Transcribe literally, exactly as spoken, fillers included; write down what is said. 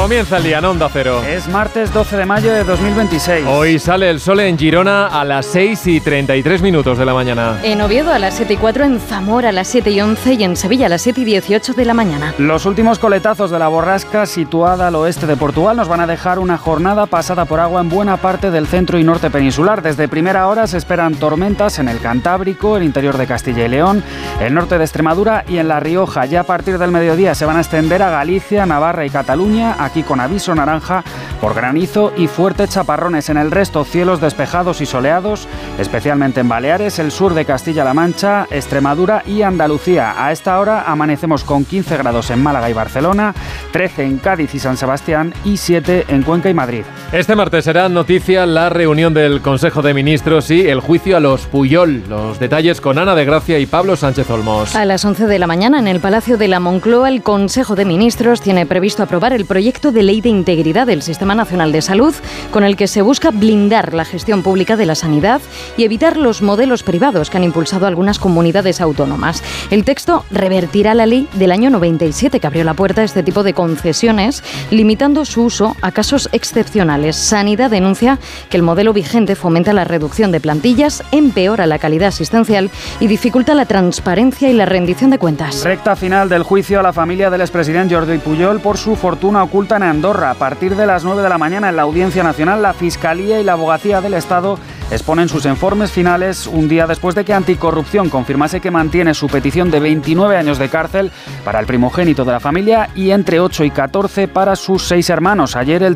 Comienza el día en Onda Cero. Es martes doce de mayo de dos mil veintiséis. Hoy sale el sol en Girona a las seis y treinta y tres minutos de la mañana. En Oviedo a las siete y cuatro, en Zamora a las siete y once y en Sevilla a las siete y dieciocho de la mañana. Los últimos coletazos de la borrasca situada al oeste de Portugal nos van a dejar una jornada pasada por agua en buena parte del centro y norte peninsular. Desde primera hora se esperan tormentas en el Cantábrico, el interior de Castilla y León, el norte de Extremadura y en La Rioja. Ya a partir del mediodía se van a extender a Galicia, Navarra y Cataluña, aquí con aviso naranja por granizo y fuertes chaparrones. En el resto, cielos despejados y soleados, especialmente en Baleares, el sur de Castilla-La Mancha, Extremadura y Andalucía. A esta hora amanecemos con quince grados en Málaga y Barcelona, trece en Cádiz y San Sebastián y siete en Cuenca y Madrid. Este martes será noticia la reunión del Consejo de Ministros y el juicio a los Puyol. Los detalles con Ana de Gracia y Pablo Sánchez Olmos. A las once de la mañana en el Palacio de la Moncloa, el Consejo de Ministros tiene previsto aprobar el proyecto de ley de integridad del Sistema Nacional de Salud, con el que se busca blindar la gestión pública de la sanidad y evitar los modelos privados que han impulsado algunas comunidades autónomas. El texto revertirá la ley del año noventa y siete que abrió la puerta a este tipo de concesiones, limitando su uso a casos excepcionales. Sanidad denuncia que el modelo vigente fomenta la reducción de plantillas, empeora la calidad asistencial y dificulta la transparencia y la rendición de cuentas. Recta final del juicio a la familia del expresidente Jordi Pujol por su fortuna oculta en Andorra. A partir de las nueve de la mañana en la Audiencia Nacional, la Fiscalía y la Abogacía del Estado exponen sus informes finales un día después de que Anticorrupción confirmase que mantiene su petición de veintinueve años de cárcel para el primogénito de la familia y entre ocho y catorce para sus seis hermanos. Ayer el